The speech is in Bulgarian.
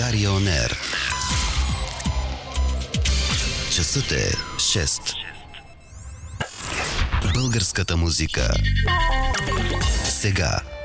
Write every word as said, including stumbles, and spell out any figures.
България On Air. Часът е шест. Българската музика. Сега.